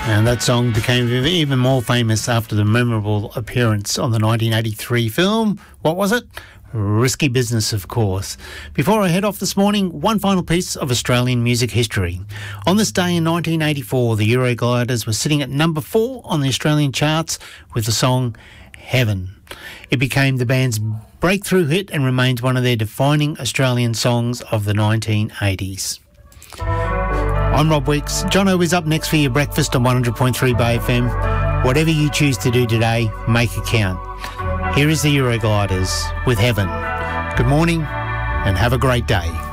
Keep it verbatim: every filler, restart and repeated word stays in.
And that song became even more famous after the memorable appearance on the nineteen eighty-three film. What was it? Risky Business, of course. Before I head off this morning, one final piece of Australian music history. On this day in nineteen eighty-four, the Eurogliders were sitting at number four on the Australian charts with the song Heaven. It became the band's breakthrough hit and remains one of their defining Australian songs of the nineteen eighties. I'm Rob Weeks. Jono is up next for your breakfast on one hundred point three Bay F M. Whatever you choose to do today, make it count. Here is the Eurogliders with Heaven. Good morning and have a great day.